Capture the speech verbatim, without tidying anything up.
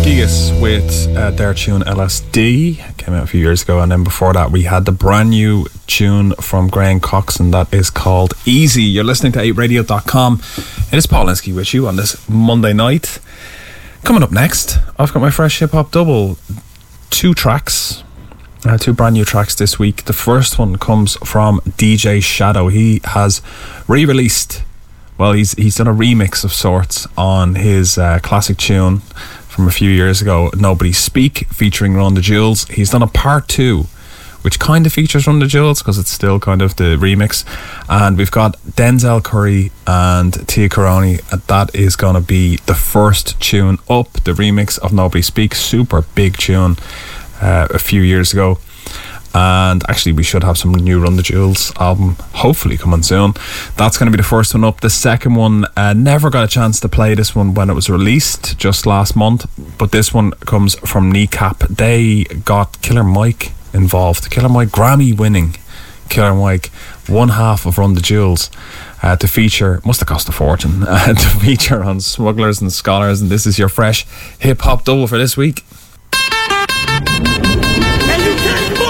Gigas with uh, their tune L S D, came out a few years ago, and then before that we had the brand new tune from Graham Coxon that is called Easy. You're listening to eight radio dot com. It is Paul Linsky with you on this Monday night. Coming up next, I've got my fresh hip hop double. Two tracks, uh, two brand new tracks this week. The first one comes from D J Shadow. He has re-released, well, he's he's done a remix of sorts on his uh, classic tune from a few years ago, Nobody Speak, featuring Run the Jewels. He's done a part two, which kind of features Run the Jewels because it's still kind of the remix. And we've got Denzel Curry and Tia Caroni. That is going to be the first tune up, the remix of Nobody Speak. Super big tune uh, a few years ago. And actually we should have some new Run the Jewels album hopefully coming soon. That's going to be the first one up. The second one, uh, never got a chance to play this one when it was released just last month, but this one comes from Kneecap. They got Killer Mike involved. Killer Mike, Grammy winning Killer Mike, one half of Run the Jewels, uh, to feature, must have cost a fortune, uh, to feature on Smugglers and Scholars. And this is your fresh hip hop double for this week. And you can't